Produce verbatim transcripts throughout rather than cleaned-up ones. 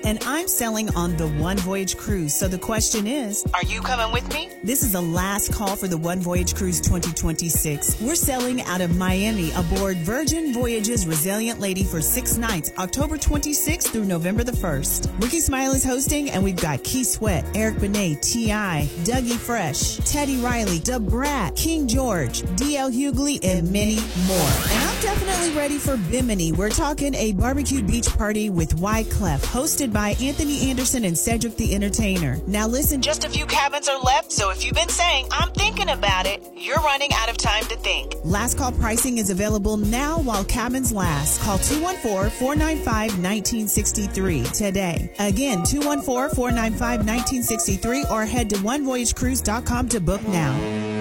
and I'm sailing on the One Voyage Cruise. So the question is, are you coming with me? This is the last call for the One Voyage Cruise twenty twenty-six. We're sailing out of Miami aboard Virgin Voyages Resilient Lady for six nights, October twenty-sixth through November the first. Ricky Smile is hosting, and we've got Key Sweat, Eric Benet, T I, Dougie Fresh, Teddy Riley, Da Brat, King George, D L Hughley, and many more. And I'm definitely ready for Bimini. We're talking a barbecue beach party with Wyclef, hosted by Anthony Anderson and Cedric the Entertainer. Now listen, just a few cabins are left, so if you've been saying, I'm thinking about it, you're running out of time to think. Last call pricing is available now while cabins last. Call two one four, four nine five, one nine six three today. Again, two one four, four nine five, one nine six three or head to one voyage cruise dot com to book now.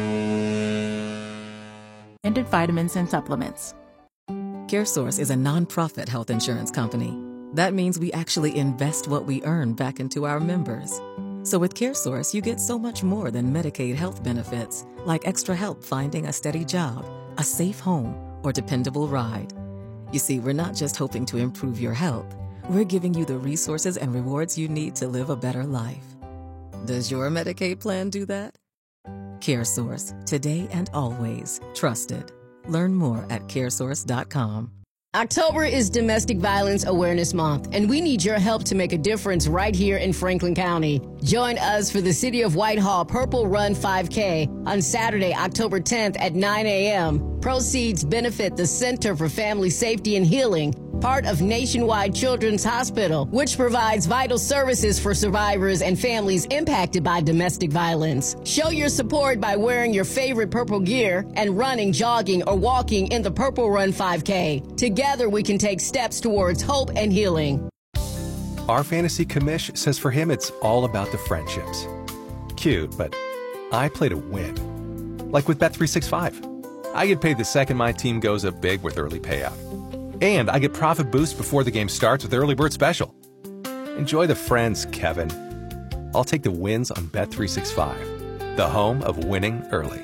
Ended vitamins and supplements. CareSource is a nonprofit health insurance company. That means we actually invest what we earn back into our members. So with CareSource, you get so much more than Medicaid health benefits, like extra help finding a steady job, a safe home, or dependable ride. You see, we're not just hoping to improve your health. We're giving you the resources and rewards you need to live a better life. Does your Medicaid plan do that? CareSource, today and always. Trusted. Learn more at care source dot com. October is Domestic Violence Awareness Month, and we need your help to make a difference right here in Franklin County. Join us for the City of Whitehall Purple Run five K on Saturday, October tenth at nine a.m. Proceeds benefit the Center for Family Safety and Healing, part of Nationwide Children's Hospital, which provides vital services for survivors and families impacted by domestic violence. Show your support by wearing your favorite purple gear and running, jogging, or walking in the Purple Run five K. Together, we can take steps towards hope and healing. Our fantasy commish says for him it's all about the friendships. Cute, but I play to win. Like with Bet three sixty-five. I get paid the second my team goes up big with early payout. And I get profit boost before the game starts with Early Bird Special. Enjoy the friends, Kevin. I'll take the wins on Bet three sixty-five, the home of winning early.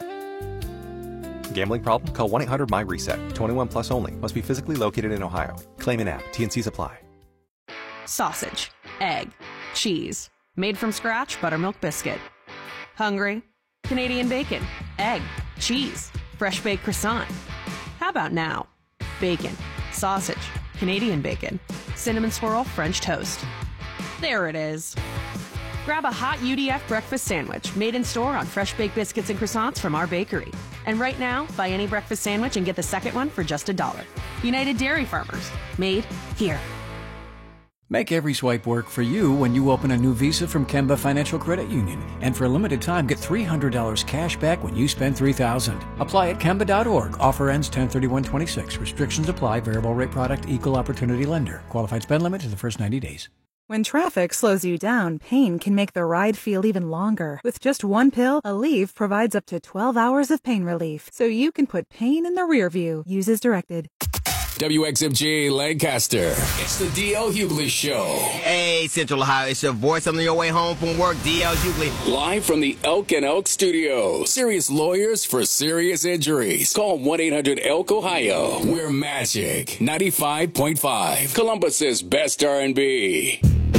Gambling problem? Call one eight hundred M Y RESET. twenty-one plus only. Must be physically located in Ohio. Claim in app. T and C's apply. Sausage, egg, cheese, made from scratch buttermilk biscuit. Hungry? Canadian bacon, egg, cheese, fresh baked croissant. How about now? Bacon, sausage, Canadian bacon, cinnamon swirl French toast. There it is. Grab a hot U D F breakfast sandwich made in store on fresh baked biscuits and croissants from our bakery. And right now, buy any breakfast sandwich and get the second one for just a dollar. United Dairy Farmers. Made here. Make every swipe work for you when you open a new Visa from Kemba Financial Credit Union. And for a limited time, get three hundred dollars cash back when you spend three thousand dollars. Apply at Kemba dot org. Offer ends ten thirty-one twenty-six. Restrictions apply. Variable rate product. Equal opportunity lender. Qualified spend limit to the first ninety days. When traffic slows you down, pain can make the ride feel even longer. With just one pill, Aleve provides up to twelve hours of pain relief, so you can put pain in the rear view. Use as directed. W X M J Lancaster. It's the D L Hughley Show. Hey, Central Ohio, it's your voice on your way home from work, D L Hughley. Live from the Elk and Elk Studios. Serious lawyers for serious injuries. Call one eight hundred elk ohio. We're Magic ninety-five point five. Columbus's best R and B.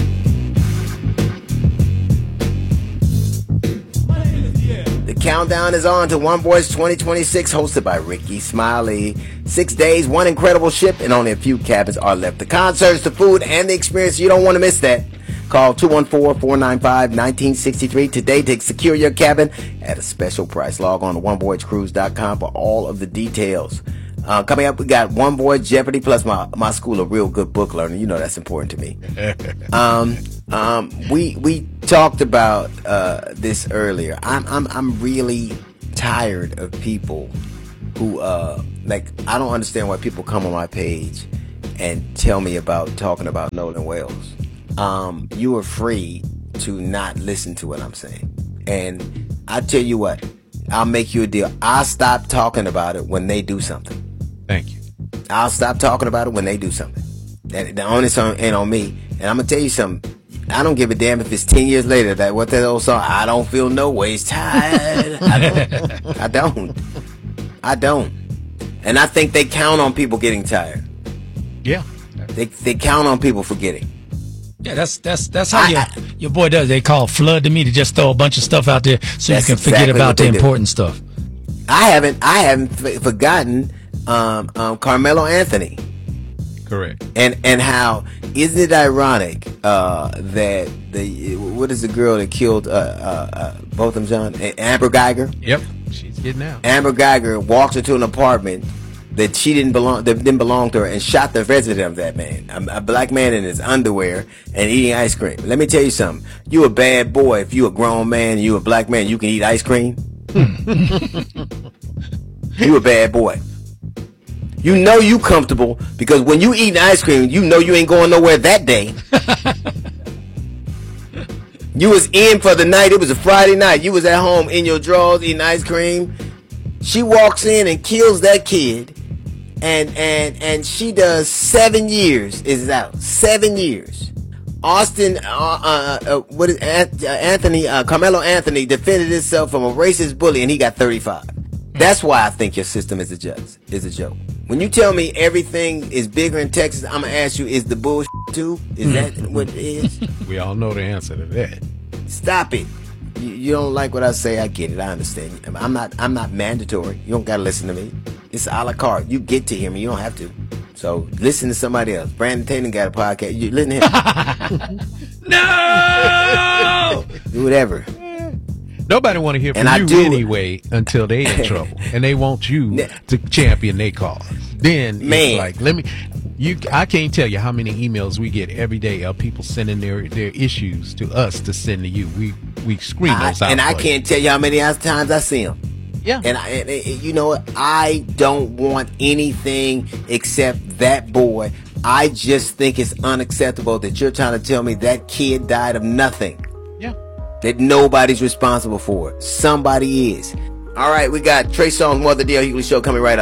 The countdown is on to One Voice twenty twenty-six, hosted by Ricky Smiley. Six days, one incredible ship, and only a few cabins are left. The concerts, the food, and the experience, you don't want to miss that. Call two one four, four nine five, one nine six three today to secure your cabin at a special price. Log on to one voyage cruise dot com for all of the details. Uh, coming up, we got One Voyage Jeopardy, plus my, my school of real good book learning. You know that's important to me. um, um, we we talked about uh, this earlier. I'm I'm I'm really tired of people who uh, like I don't understand why people come on my page and tell me about talking about Nolan Wells. Um, you are free to not listen to what I'm saying, and I tell you what, I'll make you a deal. I'll stop talking about it when they do something. Thank you. I'll stop talking about it when they do something. That the onus ain't on me. And I'm gonna tell you something. I don't give a damn if it's ten years later. That what that old song? I don't feel no ways tired. I don't. I don't. I don't. And I think they count on people getting tired. Yeah. They they count on people forgetting. Yeah, that's that's that's how I, your, I, your boy does. They call flood to me to just throw a bunch of stuff out there so you can forget exactly about the important do. stuff. I haven't I haven't f- forgotten um, um, Carmelo Anthony. Correct. And and how isn't it ironic uh, that the what is the girl that killed uh, uh, uh, both of them, John? Amber Geiger. Yep, she's getting out. Amber Geiger walked into an apartment that she didn't belong that didn't belong to her and shot the resident of that man, a, a black man in his underwear and eating ice cream. Let me tell you something. You a bad boy if you a grown man and you a black man. You can eat ice cream. You a bad boy. You know you comfortable because when you eating ice cream, you know you ain't going nowhere that day. You was in for the night. It was a Friday night. You was at home in your drawers eating ice cream. She walks in and kills that kid, and and and she does seven years. Is out seven years. Austin, uh, uh, uh, what is uh, Anthony? Uh, Carmelo Anthony defended himself from a racist bully, and he got thirty-five. That's why I think your system is a joke. Is a joke. When you tell me everything is bigger in Texas, I'm gonna ask you: is the bullshit too? Is that what it is? We all know the answer to that. Stop it. You, you don't like what I say. I get it. I understand. I'm not. I'm not mandatory. You don't gotta listen to me. It's a la carte. You get to hear me. You don't have to. So listen to somebody else. Brandon Tatum got a podcast. You listen to him. No. Do whatever. Nobody want to hear from and you anyway until they in trouble, and they want you to champion their cause. Then Man. it's like, let me. You, I can't tell you how many emails we get every day of people sending their, their issues to us to send to you. We we scream those I, out, and I can't tell you how many times I see them. Yeah, and, I, and, and you know what? I don't want anything except that boy. I just think it's unacceptable that you're trying to tell me that kid died of nothing. Yeah. That nobody's responsible for it. Somebody is. All right, we got Trey Songz, More the D L Hughley Show coming right up.